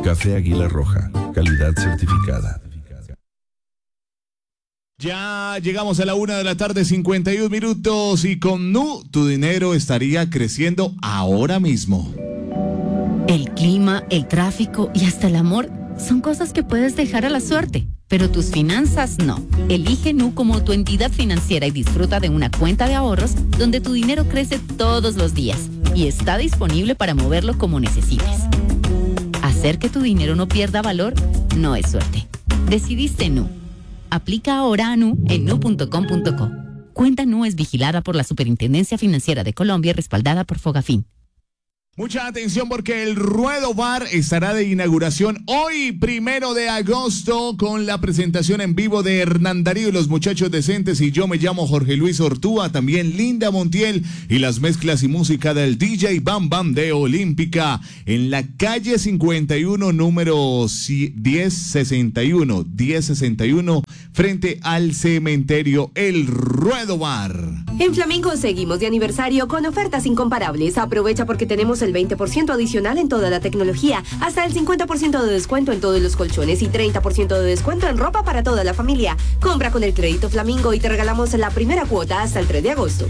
Café Águila Roja, calidad certificada. Ya llegamos a la 1:51 PM y con Nu, tu dinero estaría creciendo ahora mismo. El clima, el tráfico y hasta el amor son cosas que puedes dejar a la suerte, pero tus finanzas no. Elige Nu como tu entidad financiera y disfruta de una cuenta de ahorros donde tu dinero crece todos los días y está disponible para moverlo como necesites. Hacer que tu dinero no pierda valor no es suerte. Decidiste Nu. Aplica ahora a Nu en nu.com.co. Cuenta Nu es vigilada por la Superintendencia Financiera de Colombia y respaldada por Fogafín. Mucha atención porque el Ruedo Bar estará de inauguración hoy, 1 de agosto, con la presentación en vivo de Hernán Darío y los Muchachos Decentes, y yo me llamo Jorge Luis Ortúa, también Linda Montiel, y las mezclas y música del DJ Bam Bam de Olímpica, en la calle 51, número 1061, frente al cementerio El Ruedo Bar. En Flamingo seguimos de aniversario con ofertas incomparables. Aprovecha porque tenemos el 20% adicional en toda la tecnología, hasta el 50% de descuento en todos los colchones y 30% de descuento en ropa para toda la familia. Compra con el crédito Flamingo y te regalamos la primera cuota hasta el 3 de agosto.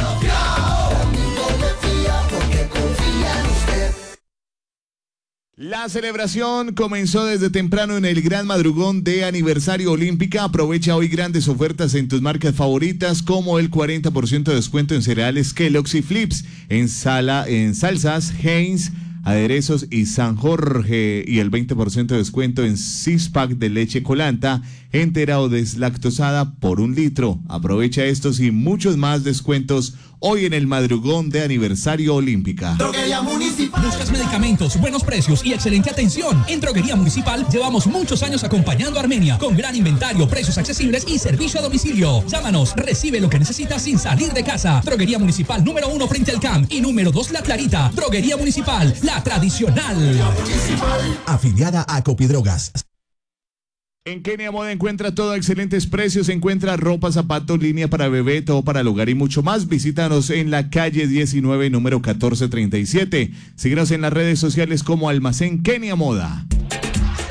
La celebración comenzó desde temprano en el gran madrugón de aniversario Olímpica. Aprovecha hoy grandes ofertas en tus marcas favoritas, como el 40% de descuento en cereales Kellogg's y Flips, en salsas Heinz, aderezos y San Jorge, y el 20% de descuento en 6-pack de leche Colanta entera o deslactosada por 1 litro. Aprovecha estos y muchos más descuentos hoy en el madrugón de aniversario Olímpica. Droguería Municipal. ¿Buscas medicamentos, buenos precios y excelente atención? En Droguería Municipal llevamos muchos años acompañando a Armenia, con gran inventario, precios accesibles y servicio a domicilio. Llámanos, recibe lo que necesitas sin salir de casa. Droguería Municipal número 1 frente al CAM y número 2 La Clarita. Droguería Municipal, la tradicional. Afiliada a Copidrogas. En Kenia Moda encuentra todo a excelentes precios. Encuentra ropa, zapatos, línea para bebé, todo para el hogar y mucho más. Visítanos en la calle 19, número 1437. Síguenos en las redes sociales como Almacén Kenia Moda.